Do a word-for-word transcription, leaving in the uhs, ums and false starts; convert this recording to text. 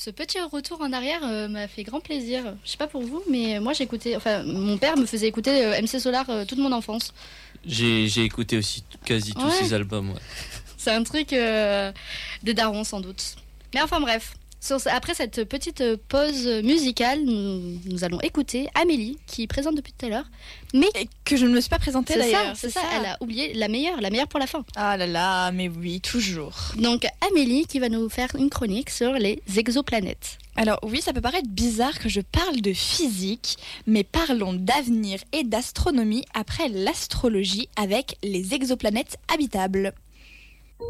Ce petit retour en arrière euh, m'a fait grand plaisir. Je sais pas pour vous, mais moi j'écoutais. Enfin, mon père me faisait écouter euh, M C Solar euh, toute mon enfance. J'ai, j'ai écouté aussi quasi tous Ouais. ses albums. Ouais. C'est un truc euh, de daron sans doute. Mais enfin bref. Sur- Après cette petite pause musicale, nous, nous allons écouter Amélie qui présente depuis tout à l'heure. Mais Et que je ne me suis pas présentée c'est ça, d'ailleurs. c'est ça, elle a oublié la meilleure, la meilleure pour la fin. Ah là là, mais oui, toujours. Donc Amélie qui va nous faire une chronique sur les exoplanètes. Alors oui, ça peut paraître bizarre que je parle de physique, mais parlons d'avenir et d'astronomie après l'astrologie avec les exoplanètes habitables.